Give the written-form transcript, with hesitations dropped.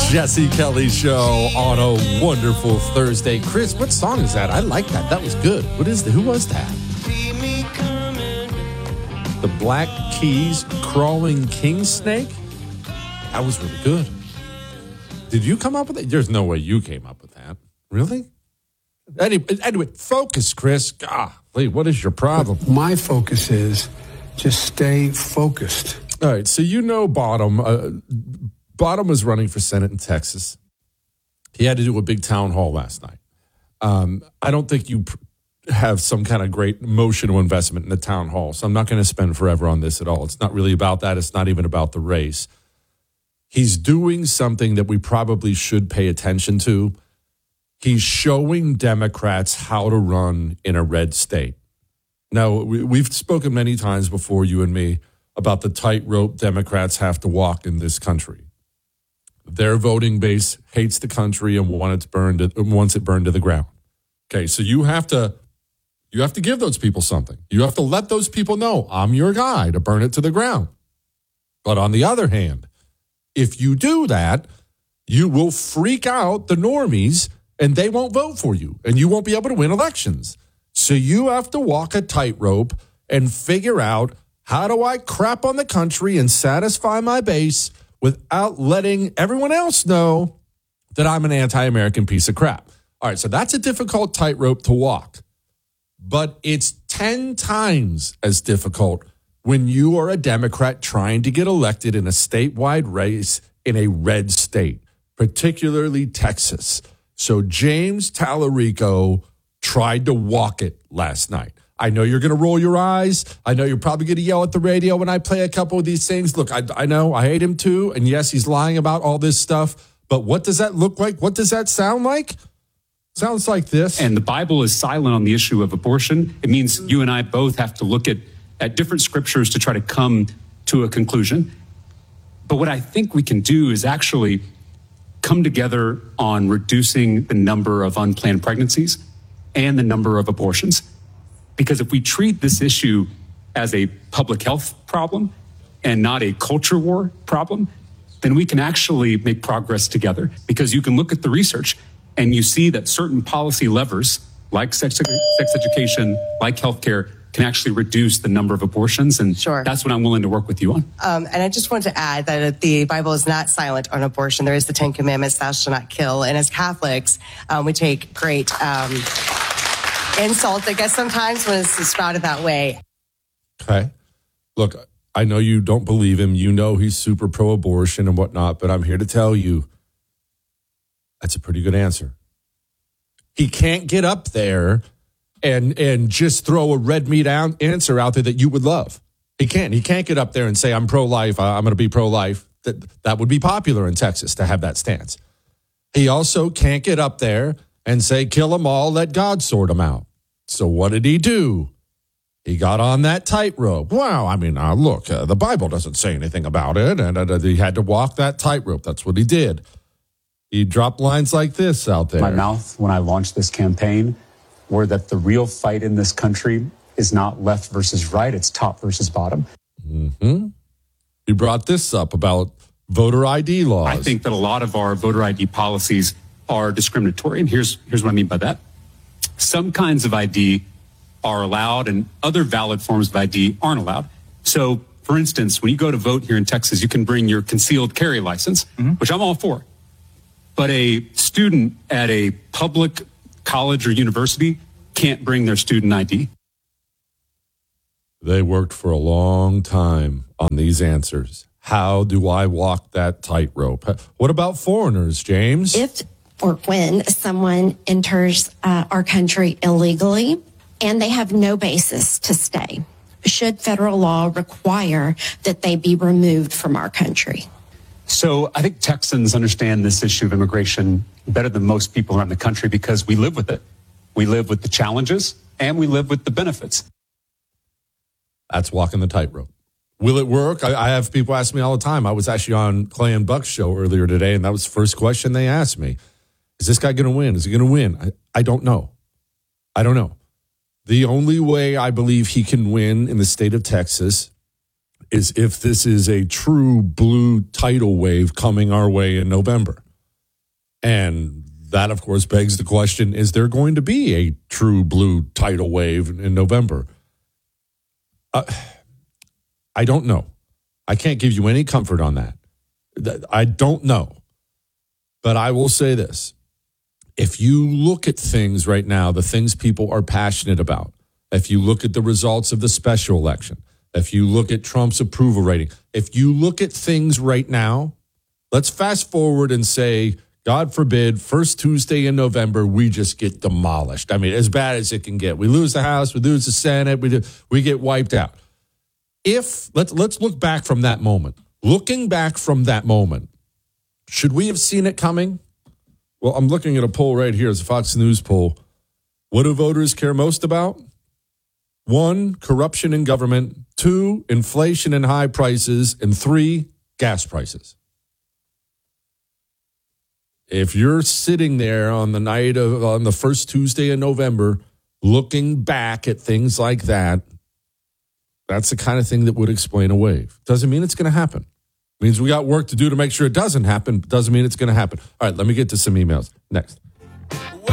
Jesse Kelly Show on a wonderful Thursday. Chris, what song is that? I like that. That was good. Who was that? The Black Keys Crawling King Snake? That was really good. Did you come up with it? There's no way you came up with that. Really? Anyway, focus, Chris. What is your problem? My focus is just stay focused. All right, so you know Bottom. Bottom was running for Senate in Texas. He had to do a big town hall last night. I don't think you have some kind of great emotional investment in the town hall, so I'm not going to spend forever on this at all. It's not really about that. It's not even about the race. He's doing something that we probably should pay attention to. He's showing Democrats how to run in a red state. Now, we've spoken many times before, you and me, about the tightrope Democrats have to walk in this country. Their voting base hates the country and wants it burned to the ground. Okay, so you have to give those people something. You have to let those people know, I'm your guy to burn it to the ground. But on the other hand, if you do that, you will freak out the normies and they won't vote for you and you won't be able to win elections. So you have to walk a tightrope and figure out, how do I crap on the country and satisfy my base without letting everyone else know that I'm an anti-American piece of crap? All right, so that's a difficult tightrope to walk. But it's 10 times as difficult when you are a Democrat trying to get elected in a statewide race in a red state, particularly Texas. So James Tallarico tried to walk it last night. I know you're going to roll your eyes. I know you're probably going to yell at the radio when I play a couple of these things. Look, I know I hate him too. And yes, he's lying about all this stuff. But what does that look like? What does that sound like? Sounds like this. And the Bible is silent on the issue of abortion. It means you and I both have to look at different scriptures to try to come to a conclusion. But what I think we can do is actually come together on reducing the number of unplanned pregnancies and the number of abortions. Because if we treat this issue as a public health problem and not a culture war problem, then we can actually make progress together. Because you can look at the research and you see that certain policy levers, like sex education, like healthcare, can actually reduce the number of abortions. And Sure. That's what I'm willing to work with you on. And I just want to add that the Bible is not silent on abortion. There is the 10 Commandments, thou shalt not kill. And as Catholics, we take great insult, I guess, sometimes when it's sprouted that way. Okay. Look, I know you don't believe him. You know he's super pro-abortion and whatnot, but I'm here to tell you that's a pretty good answer. He can't get up there and just throw a red meat answer out there that you would love. He can't. He can't get up there and say, I'm pro-life. I'm going to be pro-life. That would be popular in Texas to have that stance. He also can't get up there and say, kill them all, let God sort them out. So what did he do? He got on that tightrope. Well, I mean, look, the Bible doesn't say anything about it, and he had to walk that tightrope. That's what he did. He dropped lines like this out there. My mouth, when I launched this campaign, were that the real fight in this country is not left versus right, it's top versus bottom. Mm-hmm. He brought this up about voter ID laws. I think that a lot of our voter ID policies are discriminatory, and here's what I mean by that. Some kinds of ID are allowed and other valid forms of ID aren't allowed. So, for instance, when you go to vote here in Texas, you can bring your concealed carry license, which I'm all for. But a student at a public college or university can't bring their student ID. They worked for a long time on these answers. How do I walk that tightrope? What about foreigners, James? If or when someone enters our country illegally and they have no basis to stay, should federal law require that they be removed from our country? So I think Texans understand this issue of immigration better than most people around the country because we live with it. We live with the challenges and we live with the benefits. That's walking the tightrope. Will it work? I have people ask me all the time. I was actually on Clay and Buck's show earlier today, and that was the first question they asked me. Is this guy going to win? Is he going to win? I don't know. I don't know. The only way I believe he can win in the state of Texas is if this is a true blue tidal wave coming our way in November. And that, of course, begs the question, is there going to be a true blue tidal wave in November? I don't know. I can't give you any comfort on that. I don't know. But I will say this. If you look at things right now, the things people are passionate about, if you look at the results of the special election, if you look at Trump's approval rating, if you look at things right now, let's fast forward and say, God forbid, first Tuesday in November, we just get demolished. I mean, as bad as it can get. We lose the House, we lose the Senate, we get wiped out. Let's look back from that moment. Looking back from that moment, should we have seen it coming? Well, I'm looking at a poll right here. It's a Fox News poll. What do voters care most about? 1, corruption in government. 2, inflation and high prices. And 3, gas prices. If you're sitting there on the first Tuesday in November, looking back at things like that, that's the kind of thing that would explain a wave. Doesn't mean it's going to happen. Means we got work to do to make sure it doesn't happen, but doesn't mean it's going to happen. All right, let me get to some emails. Next.